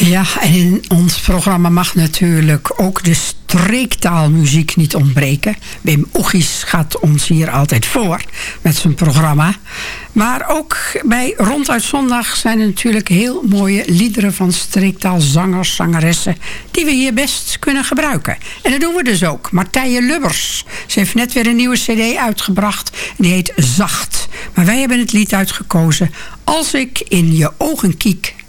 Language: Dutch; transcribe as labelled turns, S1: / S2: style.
S1: Ja, en in ons programma mag natuurlijk ook de streektaalmuziek niet ontbreken. Wim Oeghies gaat ons hier altijd voor met zijn programma. Maar ook bij Ronduit Zondag zijn er natuurlijk heel mooie liederen van streektaalzangers, zangeressen, die we hier best kunnen gebruiken. En dat doen we dus ook. Martije Lubbers. Ze heeft net weer een nieuwe cd uitgebracht. En die heet Zacht. Maar wij hebben het lied uitgekozen Als ik in je ogen kiek